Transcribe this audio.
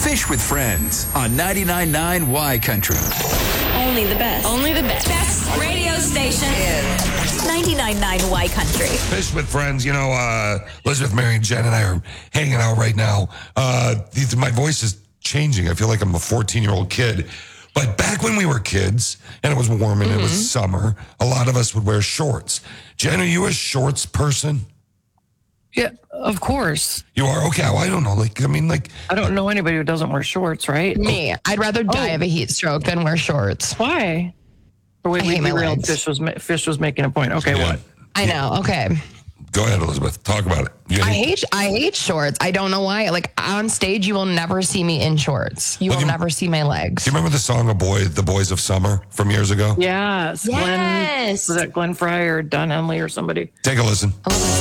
Fish with Friends on 99.9 Y Country. Only the best. Only the best. Best radio station. 99.9 Y Country. Fish with Friends. You know, Elizabeth, Mary, and Jen and I are hanging out right now. My voice is changing. I feel like I'm a 14-year-old kid. But back when we were kids and it was warm and it was summer, a lot of us would wear shorts. Jen, are you a shorts person? Yeah, of course. You are? Okay, well, I don't know. I don't know anybody who doesn't wear shorts, right? Me. I'd rather die of a heat stroke than wear shorts. Why? Or wait, I hate my real. legs. Fish was making a point. Okay, Yeah. what? I know. Okay. Go ahead, Elizabeth. Talk about it. I hate shorts. I don't know why. Like on stage, you will never see me in shorts. You will never see my legs. Do you remember the song The Boys of Summer from years ago? Yes. Yes. Was that Glenn Fry or Don Henley or somebody? Take a listen. Oh,